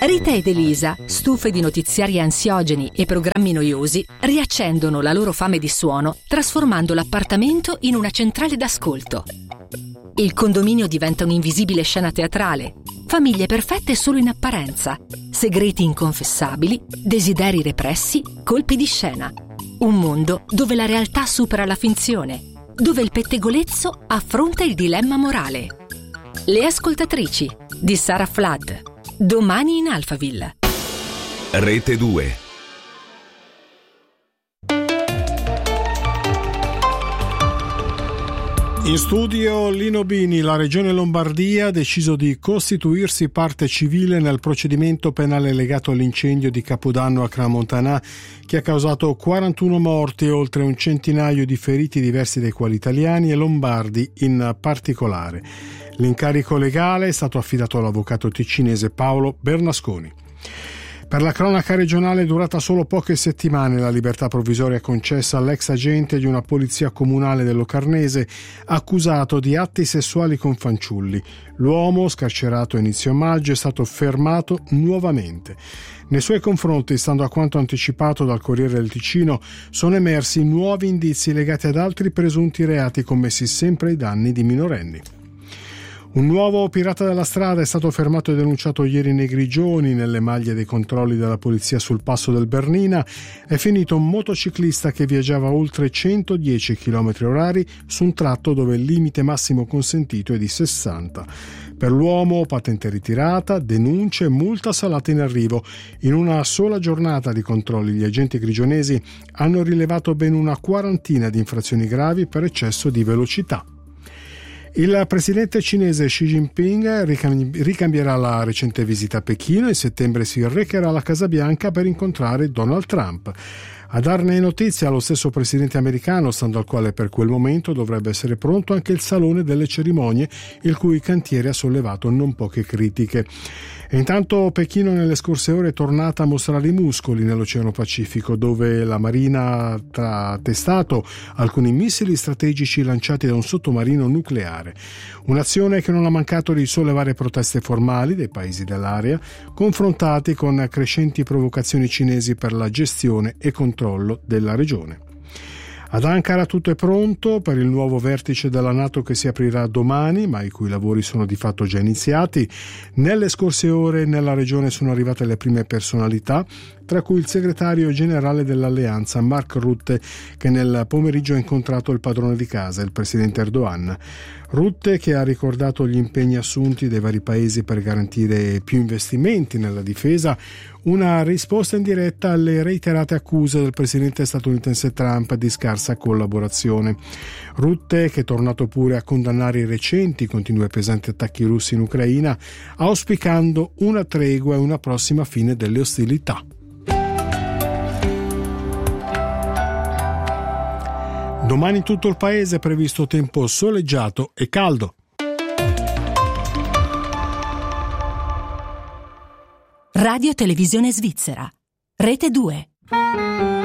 Rita ed Elisa, stufe di notiziari ansiogeni e programmi noiosi, riaccendono la loro fame di suono trasformando l'appartamento in una centrale d'ascolto. Il condominio diventa un'invisibile scena teatrale, famiglie perfette solo in apparenza, segreti inconfessabili, desideri repressi, colpi di scena. Un mondo dove la realtà supera la finzione, dove il pettegolezzo affronta il dilemma morale. Le ascoltatrici di Sarah Flood. Domani in Alphaville. Rete 2. In studio Lino Bini. La Regione Lombardia ha deciso di costituirsi parte civile nel procedimento penale legato all'incendio di Capodanno a Crans-Montana, che ha causato 41 morti e oltre un centinaio di feriti, diversi dei quali italiani e lombardi in particolare. L'incarico legale è stato affidato all'avvocato ticinese Paolo Bernasconi. Per la cronaca regionale è durata solo poche settimane la libertà provvisoria concessa all'ex agente di una polizia comunale del Locarnese accusato di atti sessuali con fanciulli. L'uomo, scarcerato a inizio maggio, è stato fermato nuovamente. Nei suoi confronti, stando a quanto anticipato dal Corriere del Ticino, sono emersi nuovi indizi legati ad altri presunti reati commessi sempre ai danni di minorenni. Un nuovo pirata della strada è stato fermato e denunciato ieri nei Grigioni. Nelle maglie dei controlli della polizia sul passo del Bernina è finito un motociclista che viaggiava oltre 110 km/h su un tratto dove il limite massimo consentito è di 60. Per l'uomo patente ritirata, denunce e multa salata in arrivo. In una sola giornata di controlli gli agenti grigionesi hanno rilevato ben una quarantina di infrazioni gravi per eccesso di velocità. Il presidente cinese Xi Jinping ricambierà la recente visita a Pechino e in settembre si recherà alla Casa Bianca per incontrare Donald Trump. A darne notizia lo stesso presidente americano, stando al quale per quel momento dovrebbe essere pronto anche il Salone delle Cerimonie, il cui cantiere ha sollevato non poche critiche. E intanto Pechino nelle scorse ore è tornata a mostrare i muscoli nell'Oceano Pacifico, dove la Marina ha testato alcuni missili strategici lanciati da un sottomarino nucleare. Un'azione che non ha mancato di sollevare proteste formali dei paesi dell'area, confrontati con crescenti provocazioni cinesi per la gestione e controllo della regione. Ad Ankara tutto è pronto per il nuovo vertice della NATO che si aprirà domani, ma i cui lavori sono di fatto già iniziati. Nelle scorse ore nella regione sono arrivate le prime personalità, tra cui il segretario generale dell'alleanza Mark Rutte, che nel pomeriggio ha incontrato il padrone di casa, il presidente Erdogan. Rutte, che ha ricordato gli impegni assunti dai vari paesi per garantire più investimenti nella difesa, una risposta in diretta alle reiterate accuse del presidente statunitense Trump di scarsa collaborazione. Rutte, che è tornato pure a condannare i recenti continui e pesanti attacchi russi in Ucraina, auspicando una tregua e una prossima fine delle ostilità. Domani in tutto il paese è previsto tempo soleggiato e caldo. Radio Televisione Svizzera, Rete 2.